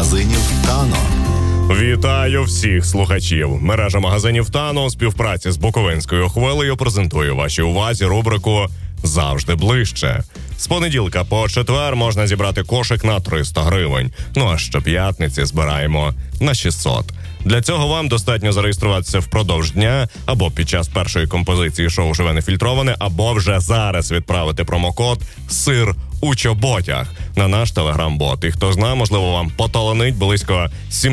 магазинів «Тано». Вітаю всіх слухачів. Мережа магазинів «Тано» у співпраці з Буковинською хвилею презентує вашій увазі рубрику «Завжди ближче». З понеділка по четвер можна зібрати кошик на 300 гривень. Ну а щоп'ятниці збираємо на 600. Для цього вам достатньо зареєструватися впродовж дня або під час першої композиції шоу «Живе нефільтроване», або вже зараз відправити промокод «Сир у чоботях» на наш телеграм-бот. І хто знає, можливо, вам поталанить близько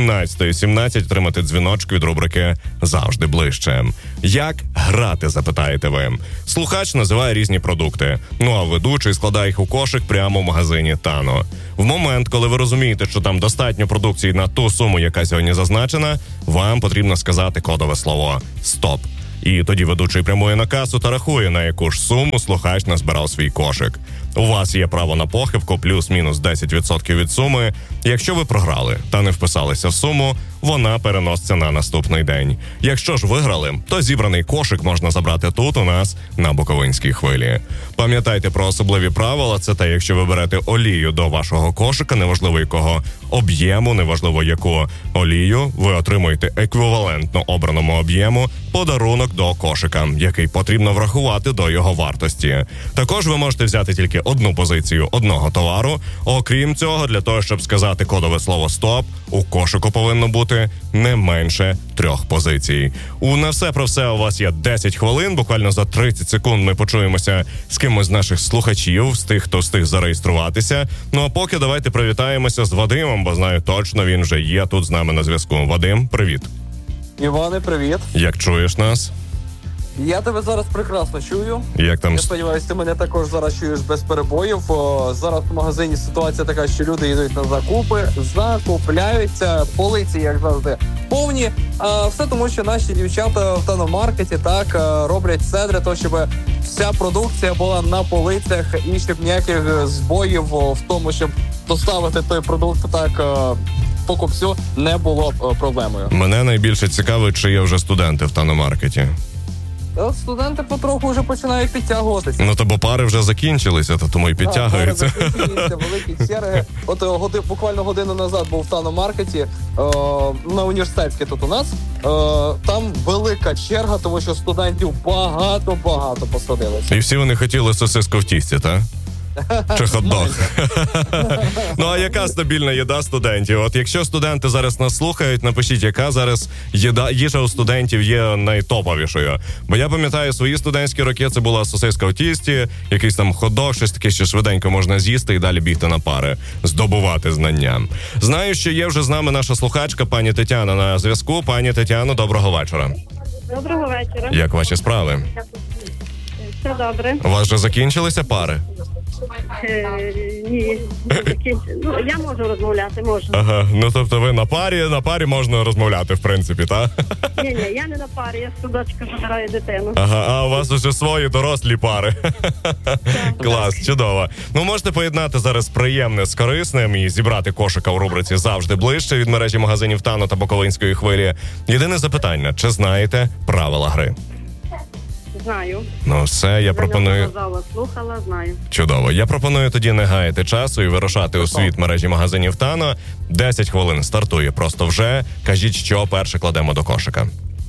17:17 отримати дзвіночок від рубрики «Завжди ближче». Як грати, запитаєте ви? Слухач називає різні продукти, ну а ведучий складає їх у кошик прямо в магазині «Тано». В момент, коли ви розумієте, що там достатньо продукції на ту суму, яка сьогодні зазначена, вам потрібно сказати кодове слово «Стоп». І тоді ведучий прямує на касу та рахує, на яку ж суму слухач назбирав свій кошик. У вас є право на похибку плюс-мінус 10% від суми. Якщо ви програли та не вписалися в суму, вона переноситься на наступний день. Якщо ж виграли, то зібраний кошик можна забрати тут у нас на Буковинській хвилі. Пам'ятайте про особливі правила. Це те, якщо ви берете олію до вашого кошика, неважливо якого об'єму, неважливо яку олію, ви отримуєте еквівалентно обраному об'єму подарунок до кошика, який потрібно врахувати до його вартості. Також ви можете взяти тільки одну позицію одного товару. Окрім цього, для того, щоб сказати кодове слово «Стоп», у кошику повинно бути не менше 3 позицій. На все про все у вас є 10 хвилин. Буквально за 30 секунд ми почуємося з кимось з наших слухачів, з тих, хто встиг зареєструватися. Ну а поки давайте привітаємося з Вадимом, бо знаю точно, він вже є тут з нами на зв'язку. Вадим, привіт. Іване, привіт. Як чуєш нас? Я тебе зараз прекрасно чую. Як там? Я сподіваюся, ти мене також зараз чуєш без перебоїв. Зараз в магазині ситуація така, що люди йдуть на закупи, закупляються, полиці, як завжди, повні. Все тому, що наші дівчата в Тано-маркеті так роблять все для того, щоб вся продукція була на полицях і щоб ніяких збоїв в тому, щоб доставити той продукт так покупцю, не було проблемою. Мене найбільше цікавить, чи є вже студенти в Тано-маркеті. Студенти потроху вже починають підтягуватися. Ну, то бо пари вже закінчилися, то тому і підтягуються. Великі черги. От буквально годину назад був в Тано-маркеті, на університетській тут у нас. Там велика черга, тому що студентів багато посадилися. І всі вони хотіли сосиску в тісті, так? Чи хот-дог? Ну, а яка стабільна їда студентів? От якщо студенти зараз нас слухають, напишіть, яка зараз їжа у студентів є найтоповішою. Бо я пам'ятаю, свої студентські роки це була сосиска в тісті, якийсь там хот-дог, щось таке, що швиденько можна з'їсти і далі бігти на пари, здобувати знання. Знаю, що є вже з нами наша слухачка, пані Тетяна, на зв'язку. Пані Тетяно, доброго вечора. Доброго вечора. Як ваші справи? Все добре. У вас вже закінчилися пари? Ні, ну, я можу розмовляти, можу. Ага, ну тобто ви на парі можна розмовляти, в принципі, так? Ні, я не на парі, я з садочка забираю дитину. Ага, а у вас уже свої дорослі пари. Клас, чудово. Ну, можете поєднати зараз приємне з корисним і зібрати кошика у рубриці «Завжди ближче» від мережі магазинів «Тано» та Буковинської хвилі. Єдине запитання, чи знаєте правила гри? Знаю. Ну все, я пропоную... Слухала, знаю. Чудово. Я пропоную тоді не гаяти часу і вирушати у світ мережі магазинів «Тано». 10 хвилин стартує просто вже. Кажіть, що перше кладемо до кошика.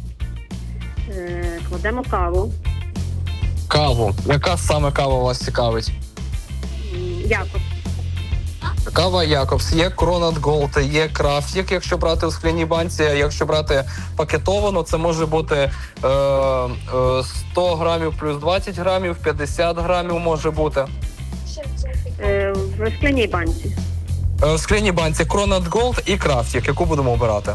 Кладемо каву. Каву. Яка саме кава вас цікавить? Якобс. Кава Якобс, є Кронат Голд, є Крафт, якщо брати у скляній банці, а якщо брати пакетовану, це може бути 100 грамів плюс 20 грамів, 50 грамів може бути. В скляній банці. В скляній банці Кронат Голд і Крафт, яку будемо обирати?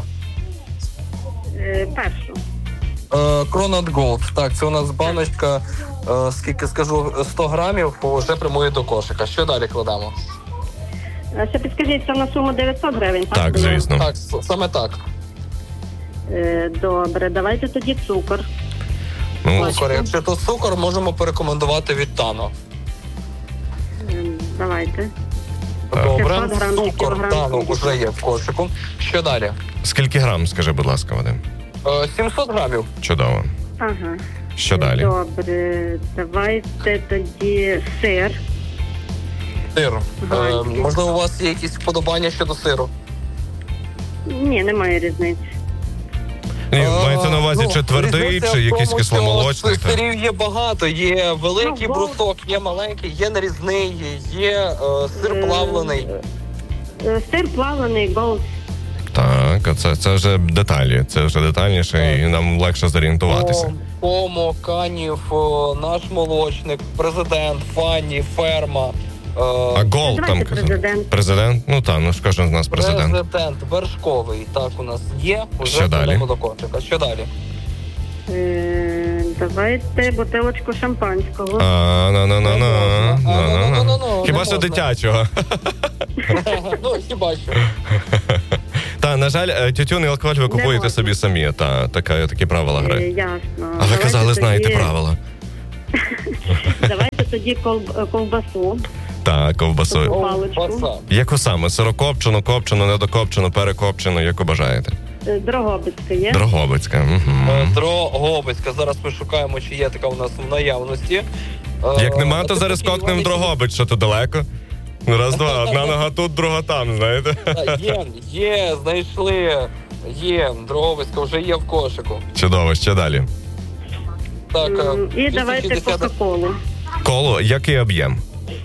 Першу. Кронат Голд, так, це у нас баночка, скільки скажу, 100 грамів, вже прямує до кошика. Що далі кладемо? Ще підскажіть, це на суму 900 гривень? Так, звісно. Так, саме так. Добре, давайте тоді цукор. Цукор, якщо то цукор, можемо порекомендувати від Тано. Давайте. Добре, цукор Тано вже є в кошику. Що далі? Скільки грам, скажи, будь ласка, Вадим? 700 грамів. Чудово. Ага. Що далі? Добре, давайте тоді сир. Сир. Можливо, у вас є якісь вподобання щодо сиру? Ні, немає різниці. Мається на увазі, чи твердий, різниця чи в якийсь тому, кисломолочний? що сирів є багато. Є великий Ну, брусок, є маленький, є нарізний, є сир плавлений. Сир плавлений, голд. Так, а це вже деталі. Це вже детальніше, і нам легше зорієнтуватися. Комо, Канів, наш молочник, президент, Фанні, ферма. А Голд там Давайте президент. Президент? Ну так, ну ж кожен з нас президент. Президент вершковий. Так, у нас є. Уже Що далі? йдемо до кошика. Що далі? Давайте бутилочку шампанського. Хіба Не що можна. дитячого. Ну, хіба що. Та, на жаль, тютюн і алкоголь ви купуєте можна. собі самі. Такі правила гри. Ясно. А ви Давайте казали, знаєте тоді- правила. Давайте тоді ковбасу. Так, ковбасою. Паличку. Паца. Яку саме? Сирокопчену, копчену, недокопчену, перекопчену, яку бажаєте? Дрогобицька є. Дрогобицька. Угу. Дрогобицька. Зараз ми шукаємо, чи є така у нас в наявності. Як нема, то Тут зараз такі кокнем в Іваничі. Дрогобич, що то далеко. Ну, раз, два, одна нога тут, друга там, знаєте? Є, знайшли. Є, Дрогобицька вже є в кошику. Чудово, ще далі. Так, І давайте 260. Кока-Колу. Коло, який об'єм?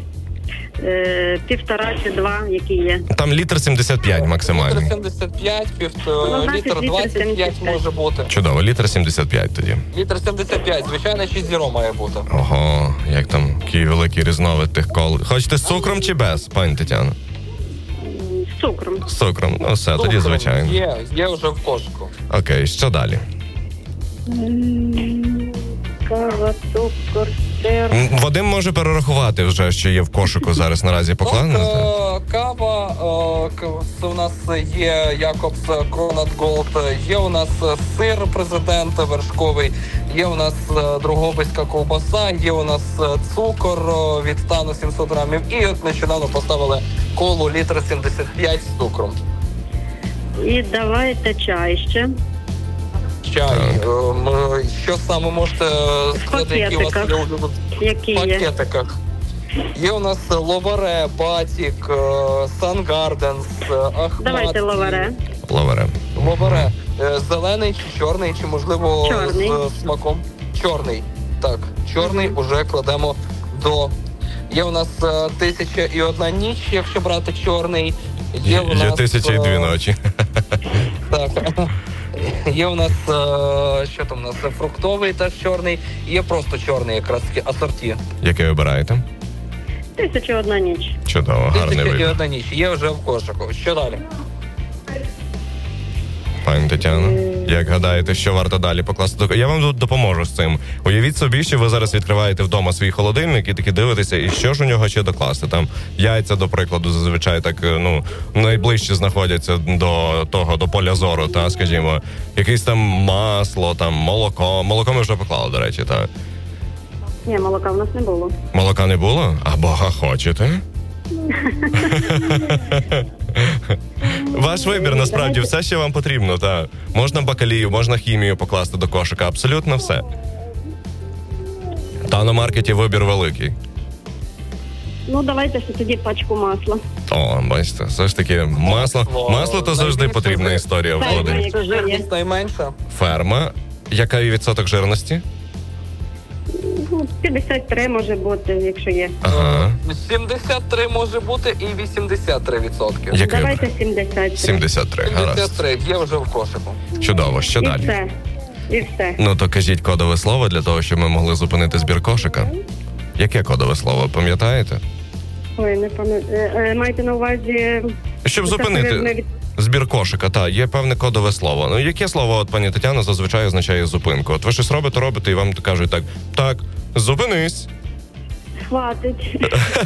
1,5 чи 2, які є. Там літр 75 максимальний. Літр 75, Ну, значить, літр літр 25 75. може бути. Чудово, літр 75 тоді. Літр 75, звичайно, 6 зіро має бути. Ого, як там, який великий різновид тих кол. Хочете з цукром чи без, пані Тетяно? З цукром. З цукром, ну все, тоді Цукром звичайно. Є вже в кошику. Окей, що далі? Кава, цукор, сир. Вадим може перерахувати вже, що є в кошику зараз наразі покладено. Кава, це у нас є Якобс Кронат Голд, є у нас сир президент вершковий, є у нас Дрогобицька ковбаса, є у нас цукор від стану 700 грамів і от нещодавно поставили колу літр 75 з цукром. І давайте чай ще. Чай. Що саме можете сказати, які у вас пакетиках. є улюблені? Які В є. пакетиках. Є у нас ловаре, батік, Сангарденс, Ахмат. Давайте лаваре. Лаваре. Ловаре. Зелений чи чорний, чи можливо Чорний. з смаком? Чорний. Так, чорний уже кладемо до... Є у нас 1001 ніч, якщо брати чорний. Є у Є нас 1002 ночі. Так. Є у нас, що там у нас, фруктовий теж чорний, є просто чорний якраз таки асорті. Який обираєте? 1001 ніч. Чудово, гарний вибір. 1001 ніч, є вже в кошику. Що далі? Пані Тетяно, як гадаєте, що варто далі покласти? Я вам допоможу з цим. Уявіть собі, що ви зараз відкриваєте вдома свій холодильник і таки дивитеся, і що ж у нього ще докласти. Там яйця, до прикладу, зазвичай так, ну, найближче знаходяться до поля зору, та, скажімо, якесь там масло, там молоко. Молоко ми вже поклали, до речі, так. Ні, молока в нас не було. Молока не було? А Бога хочете? Ваш вибір, насправді, все, що вам потрібно, так. Можна бакалію, можна хімію покласти до кошика, абсолютно все. Та на маркеті вибір великий. Ну, давайте ще тоді пачку масла. О, бачите, все ж таки, масло то завжди потрібна історія в холодильнику. Якщо є. Жирність найменша. Ферма. Який відсоток жирності? Ну, 53 може бути, якщо є. Ага. 73 може бути і 83%. Який? Давайте 73. 73, гаразд. 73 є вже в кошику. Чудово, що І далі? все. І все. Ну то кажіть кодове слово для того, щоб ми могли зупинити збір кошика. Яке кодове слово, пам'ятаєте? Ой, не пам'ятаю. Маєте на увазі... Щоб Це ми зупинити від- збір кошика, так, є певне кодове слово. Ну, яке слово, от пані Тетяна, зазвичай означає зупинку? От ви щось робите, і вам кажуть так, зупинись. Хватить.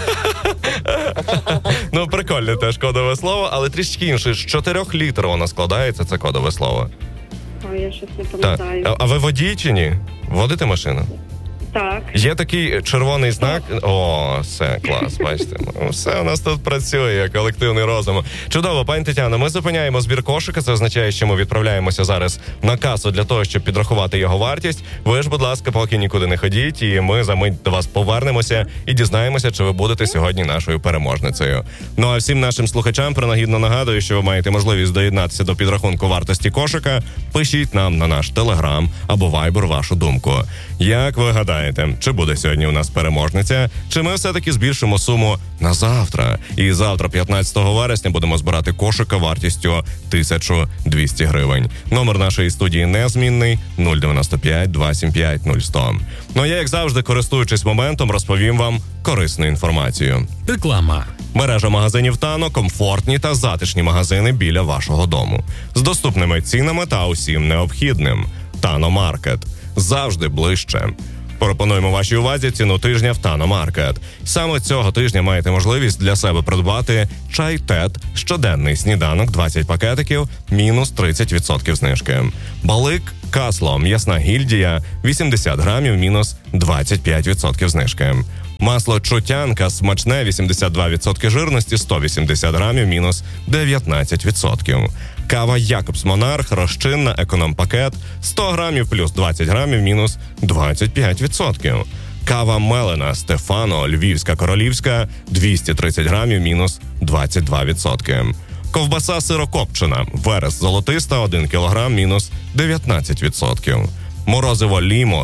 Ну, прикольне теж кодове слово, але трішки інше. З 4 літр воно складається, це кодове слово. Ой, я щось не Так. пам'ятаю. А ви водій чи ні? Водите машину? Так. Є такий червоний знак. О, все, клас, бачите. Все у нас тут працює, як колективний розум. Чудово, пані Тетяно, ми зупиняємо збір кошика. Це означає, що ми відправляємося зараз на касу для того, щоб підрахувати його вартість. Ви ж, будь ласка, поки нікуди не ходіть, і ми за мить до вас повернемося і дізнаємося, чи ви будете сьогодні нашою переможницею. Ну а всім нашим слухачам принагідно нагадую, що ви маєте можливість доєднатися до підрахунку вартості кошика. Пишіть нам на наш Телеграм або Вайбер вашу думку. Як ви гадаєте, чи буде сьогодні у нас переможниця, чи ми все-таки збільшимо суму на завтра? І завтра, 15 вересня, будемо збирати кошика вартістю 1200 гривень. Номер нашої студії незмінний 095 275 0100. Ну а я, як завжди, користуючись моментом, розповім вам корисну інформацію. Реклама. Мережа магазинів Тано – комфортні та затишні магазини біля вашого дому. З доступними цінами та усім необхідним. Тано Маркет. Завжди ближче. Пропонуємо вашій увазі ціну тижня в Тано Маркет. Саме цього тижня маєте можливість для себе придбати чай Тет, щоденний сніданок, 20 пакетиків, мінус 30% знижки. Балик Касло, м'ясна гільдія, 80 грамів, мінус 25% знижки. Масло Чотянка смачне, 82% жирності, 180 грамів, мінус 19%. Кава Якобс Монарх, розчинна, економ-пакет, 100 грамів плюс 20 грамів, мінус 25%. Кава Мелена Стефано, Львівська королівська, 230 грамів, мінус 22%. Ковбаса сирокопчена, Верес золотиста, 1 кілограм, мінус 19%. Морозиво Лімо,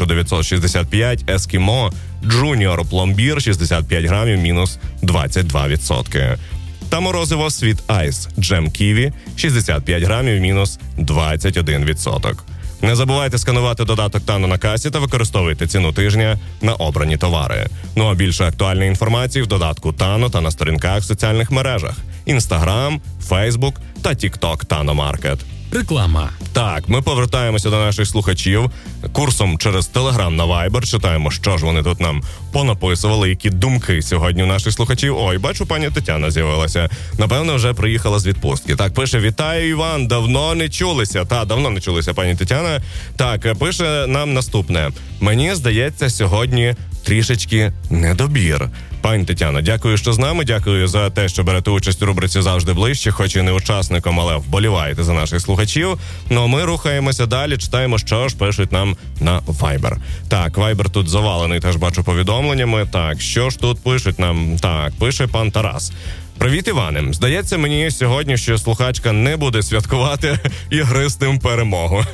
1965, Ескімо, Джуніор Пломбір, 65 грамів, мінус 22%. Та морозиво Світ Айс, Джем Ківі, 65 грамів, мінус 21%. Не забувайте сканувати додаток Тано на касі та використовуйте ціну тижня на обрані товари. Ну а більше актуальної інформації в додатку Тано та на сторінках в соціальних мережах Інстаграм, Фейсбук та Тікток Тано Маркет. Реклама. Так, ми повертаємося до наших слухачів курсом через Телеграм на Вайбер. Читаємо, що ж вони тут нам понаписували, які думки сьогодні у наших слухачів. Ой, бачу, пані Тетяна з'явилася. Напевно, вже приїхала з відпустки. Так, пише: вітаю, Іван, давно не чулися. Давно не чулися, пані Тетяна. Так, пише нам наступне. Мені здається, сьогодні трішечки недобір. Пані Тетяно, дякую, що з нами. Дякую за те, що берете участь у рубриці «Завжди ближче», хоч і не учасником, але вболіваєте за наших слухачів. Ну, ми рухаємося далі, читаємо, що ж пишуть нам на Viber. Так, Viber тут завалений, теж бачу повідомленнями. Так, що ж тут пишуть нам? Так, пише пан Тарас. Привіт, Іване. Здається мені сьогодні, що слухачка не буде святкувати і гристим перемогу.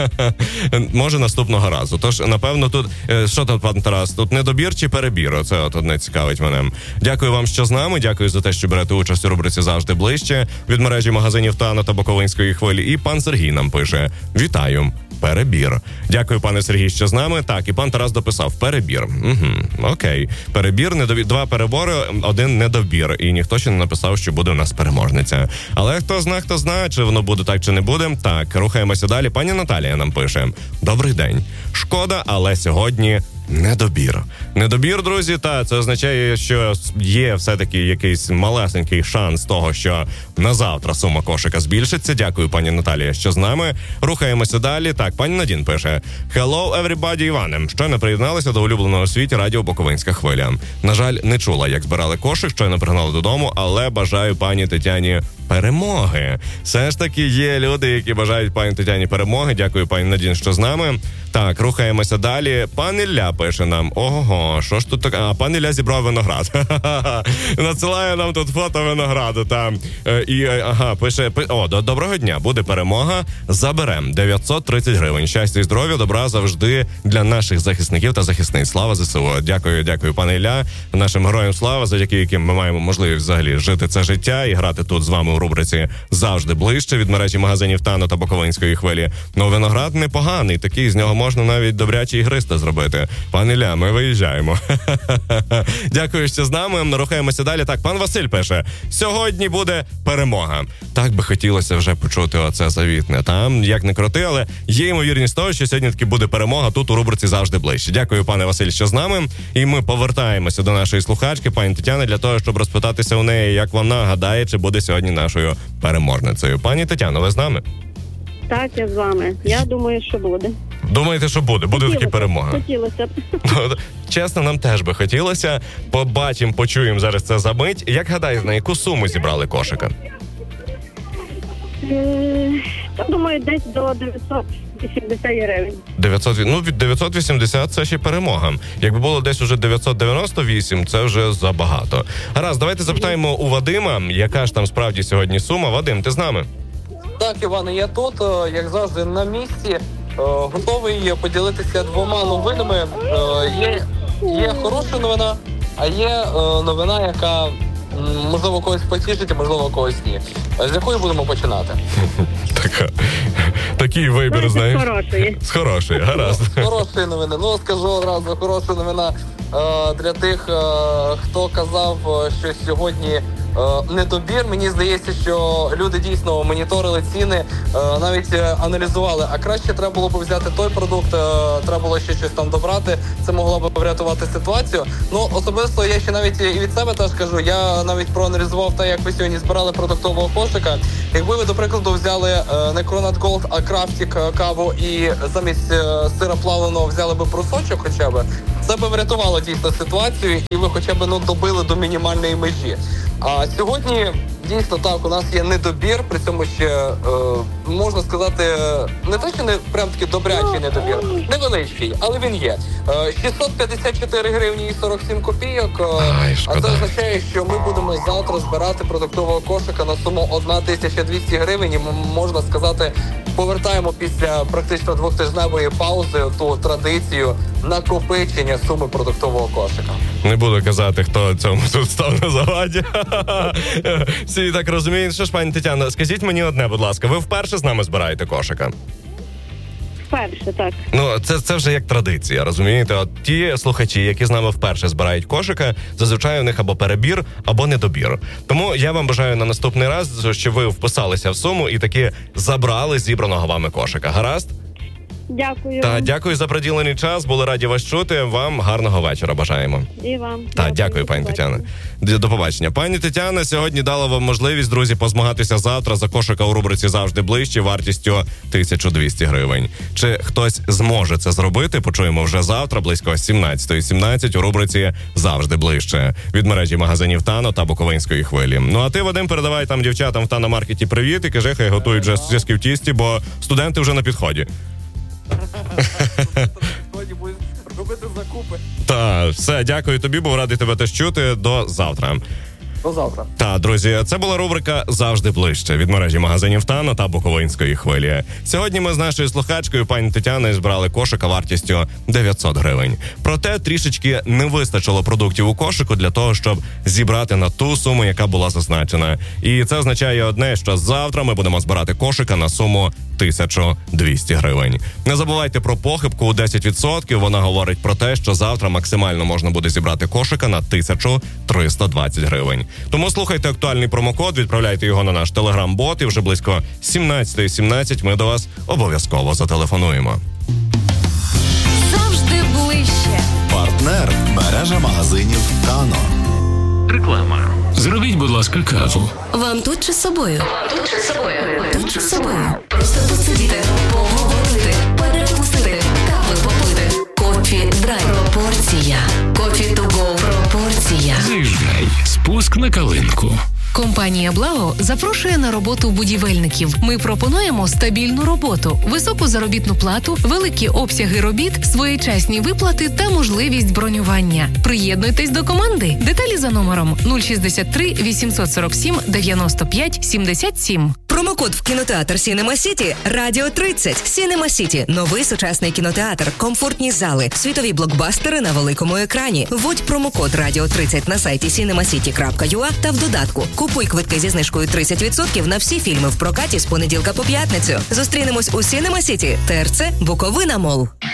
Може, наступного разу. Тож, напевно, тут... Що тут, пан Тарас? Тут недобір чи перебір? Оце от одне цікавить мене. Дякую вам, що з нами. Дякую за те, що берете участь у рубриці «Завжди ближче» від мережі магазинів Тано та Буковинської хвилі. І пан Сергій нам пише: вітаю. Перебір. Дякую, пане Сергій, що з нами. Так, і пан Тарас дописав: перебір. Угу, окей. Перебір, недобір. 2 перебори, 1 недобір. І ніхто ще не написав, що буде у нас переможниця. Але хто знає, чи воно буде так, чи не буде. Так, рухаємося далі. Пані Наталія нам пише: добрий день. Шкода, але сьогодні недобір. Недобір, друзі, та це означає, що є все-таки якийсь малесенький шанс того, що на завтра сума кошика збільшиться. Дякую, пані Наталія, що з нами. Рухаємося далі. Так, пані Надін пише: Hello, everybody, Іване. Щойно приєдналися до улюбленого у світі радіо Буковинська хвиля. На жаль, не чула, як збирали кошик, щойно пригнали додому, але бажаю пані Тетяні перемоги. Все ж таки є люди, які бажають пані Тетяні перемоги. Дякую, пані Надін, що з нами. Так, рухаємося далі. Пан Ілля пише нам: ого, що ж тут таке? А, пан Ілля зібрав виноград. Надсилає нам тут фото винограду. Там. І, пише: доброго дня, буде перемога, заберем 930 гривень. Щастя і здоров'я, добра завжди для наших захисників та захисниць. Слава ЗСУ. Дякую, пане Ілля, нашим героям слава, завдяки яким ми маємо можливість взагалі жити це життя і грати тут з вами у рубриці «Завжди ближче» від мережі магазинів Тано та Буковинської хвилі. Ну, виноград непоганий, такий, з нього можна навіть добряче ігристе зробити. Пане Ілля, ми виїжджаємо. Дякую, що з нами. Рухаємося далі. Так, пан Василь пише: сьогодні буде перемога. Так би хотілося вже почути оце завітне. Там, як не крути, але є ймовірність того, що сьогодні таки буде перемога тут у рубриці «Завжди ближче». Дякую, пане Василь, що з нами. І ми повертаємося до нашої слухачки, пані Тетяни, для того, щоб розпитатися у неї, як вона гадає, чи буде сьогодні нашою переможницею. Пані Тетяно, ви з нами? Так, я з вами. Я думаю, що буде. Думаєте, що буде? Буде таки перемога. Хотілося б. Чесно, нам теж би хотілося. Побачимо, почуємо зараз це за мить. Як гадаєш, на яку суму зібрали кошика? Думаю, десь до 980 гривень. 980 – це ще перемога. Якби було десь уже 998, це вже забагато. Гаразд, давайте запитаємо у Вадима, яка ж там справді сьогодні сума. Вадим, ти з нами? Так, Іване, я тут, як завжди, на місці. Готовий поділитися двома новинами. Є хороша новина, а є новина, яка можливо когось потішить, а можливо когось ні. З якої будемо починати? Такий вибір, знаєш? З хорошої. З хорошої, гаразд. З хорошої новини. Ну, скажу одразу, хороша новина для тих, хто казав, що сьогодні недобір. Мені здається, що люди дійсно моніторили ціни, навіть аналізували. А краще треба було б взяти той продукт, треба було ще щось там добрати. Це могло б врятувати ситуацію. Ну, особисто я ще навіть і від себе теж кажу, я навіть проаналізував те, як ви сьогодні збирали продуктового кошика. Якби ви, до прикладу, взяли не Кронат Голд, а Крафтік каву і замість сира плавленого взяли би брусочок хоча б, це би врятувало дійсно ситуацію і ви хоча б добили до мінімальної межі. А сьогодні дійсно так, у нас є недобір, при цьому ще можна сказати, не те, що не прям такий добрячий недобір, невеличкий, але він є. 654 гривні і 47 копійок, а це означає, що ми будемо завтра збирати продуктового кошика на суму 1200 гривень і, можна сказати, повертаємо після практично двохтижневої паузи ту традицію накопичення суми продуктового кошика. Не буду казати, хто цьому тут став на заваді. Всі так розуміють. Що ж, пані Тетяно, скажіть мені одне, будь ласка, ви вперше з нами збираєте кошика? Вперше, так. Ну, це вже як традиція, розумієте? От ті слухачі, які з нами вперше збирають кошика, зазвичай у них або перебір, або недобір. Тому я вам бажаю на наступний раз, щоб ви вписалися в суму і таки забрали зібраного вами кошика. Гаразд? Дякую. Та дякую за приділений час. Були раді вас чути. Вам гарного вечора бажаємо. І вам. Дякую, пані Тетяна. До побачення. Пані Тетяна сьогодні дала вам можливість, друзі, позмагатися завтра за кошика у рубриці «Завжди ближче» вартістю 1200 гривень. Чи хтось зможе це зробити? Почуємо вже завтра, близько 17:17 у рубриці «Завжди ближче» від мережі магазинів «Тано» та Буковинської хвилі. Ну а ти, Вадим, передавай там дівчатам в Тано-маркеті привіт і кажи, хай готують вже сосиски в тісті, бо студенти вже на підході. Сьогодні будуть робити закупи. Так, все, дякую тобі, був радий тебе теж чути. До завтра. До завтра. Та, друзі, це була рубрика «Завжди ближче» від мережі магазинів «Тано» та Буковинської хвилі. Сьогодні ми з нашою слухачкою, пані Тетяною, збирали кошика вартістю 900 гривень. Проте трішечки не вистачило продуктів у кошику для того, щоб зібрати на ту суму, яка була зазначена. І це означає одне, що завтра ми будемо збирати кошика на суму 1200 гривень. Не забувайте про похибку у 10%. Вона говорить про те, що завтра максимально можна буде зібрати кошика на 1320 гривень. Тому слухайте актуальний промокод, відправляйте його на наш телеграм-бот і вже близько 17:17 ми до вас обов'язково зателефонуємо. Завжди ближче. Партнер – мережа магазинів «Тано». Реклама. Зробіть, будь ласка, каву. Вам тут чи з собою? Тут чи з собою? Просто посидіти, поговорити, перекусити, кави попити. Кофі драйв. Пропорція. Кофі to go. Пропорція. Заїжджай. Спуск на Калинку. Компанія «Благо» запрошує на роботу будівельників. Ми пропонуємо стабільну роботу, високу заробітну плату, великі обсяги робіт, своєчасні виплати та можливість бронювання. Приєднуйтесь до команди. Деталі за номером 063 847 95 77. Промокод в кінотеатр Cinema City Радіо 30. Cinema City – новий сучасний кінотеатр, комфортні зали, світові блокбастери на великому екрані. Вводь промокод Радіо 30 на сайті cinemacity.ua та в додатку. Купуй квитки зі знижкою 30% на всі фільми в прокаті з понеділка по п'ятницю. Зустрінемось у Cinema City, ТРЦ Буковина Мол.